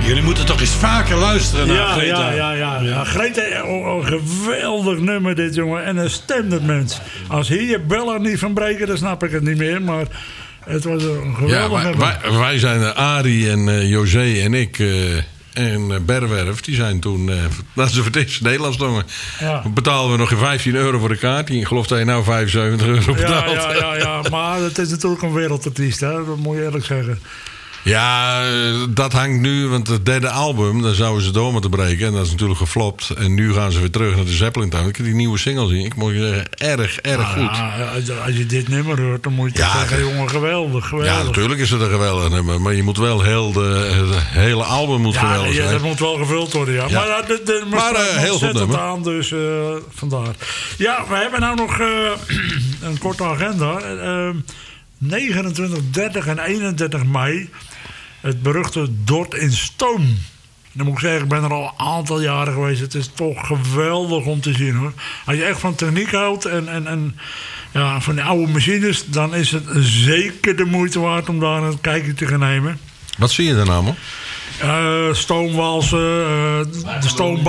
Jullie moeten toch eens vaker luisteren naar Greta. Ja. Greta, een geweldig nummer dit, jongen. En een stem, dat mens. Als hier je bellen niet van breken, dan snap ik het niet meer. Maar het was een geweldig nummer. Wij zijn Arie en José en ik... En Berwerf, die zijn toen... dat ze voor het eerst Nederlands zongen. Ja. Betaalden we nog €15 voor de kaart. Ik geloof dat je nou €75 betaalt. Ja. Maar het is natuurlijk een wereldartiest, hè. Dat moet je eerlijk zeggen. Ja, dat hangt nu... Want het derde album, daar zouden ze door moeten breken. En dat is natuurlijk geflopt. En nu gaan ze weer terug naar de Zeppelin Town. Ik heb die nieuwe single zien. Ik moet je zeggen, erg goed. Als je dit nummer hoort, dan moet je zeggen... jongen, geweldig. Ja, natuurlijk is het een geweldig nummer. Maar je moet wel het hele album moet geweldig zijn. Ja, dat moet wel gevuld worden, ja. Maar heel goed nummer. Aan, dus vandaar. Ja, we hebben nou nog een korte agenda. 29, 30 en 31 mei... het beruchte Dort in Stone. Dan moet ik zeggen, ik ben er al een aantal jaren geweest. Het is toch geweldig om te zien, hoor. Als je echt van techniek houdt en van die oude machines... dan is het zeker de moeite waard om daar een kijkje te gaan nemen. Wat zie je dan allemaal? Stoomwalsen, de stoom